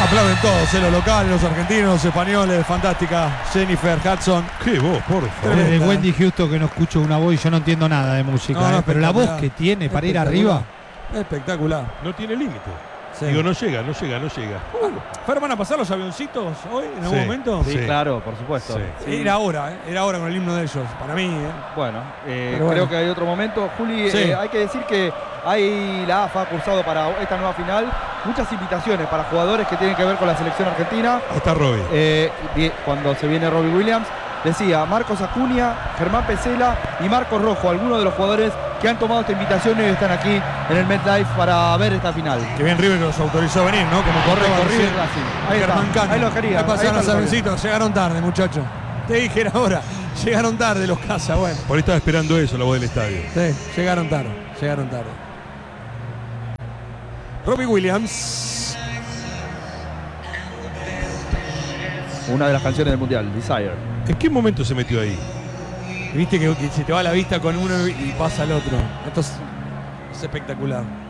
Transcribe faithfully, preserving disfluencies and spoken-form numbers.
Aplauden todos, eh, los locales, los argentinos, los españoles. Fantástica Jennifer Hudson. Qué voz, por favor. Desde Wendy Houston que no escucho una voz y yo no entiendo nada de música, No, no, eh, pero la voz espectacular. que tiene para ir Espectacular. arriba. Espectacular. No tiene límite. Sí. Digo, no llega, no llega, no llega. ¿Fer, van a pasar los avioncitos hoy en algún Sí. momento? Sí, Sí. claro, por supuesto. Sí. Sí. Era hora, ¿eh? Era hora con el himno de ellos. Para mí, ¿eh? Bueno, eh, Pero bueno. creo que hay otro momento. Juli, Sí. eh, hay que decir que hay la A F A ha cursado para esta nueva final muchas invitaciones para jugadores que tienen que ver con la selección argentina. Ahí está Robbie. Eh, y cuando se viene Robbie Williams, decía Marcos Acuña, Germán Pesela y Marcos Rojo, algunos de los jugadores que han tomado esta invitación y están aquí en el MetLife para ver esta final. Que bien River los autorizó a venir, ¿no? Como Correcto, contaba River recién Racing. Ahí Germán está, Cano. ahí lo quería. Ahí pasaron ahí los está el avioncitos. Llegaron tarde, muchachos. Te dije, era hora. Llegaron tarde los casas, bueno. Por ahí estaba esperando eso, la voz del estadio. Sí, llegaron tarde. Llegaron tarde. Robbie Williams. Una de las canciones del Mundial, Desire. ¿En qué momento se metió ahí? Viste que, que se te va la vista con uno y pasa al otro. Esto es, es espectacular.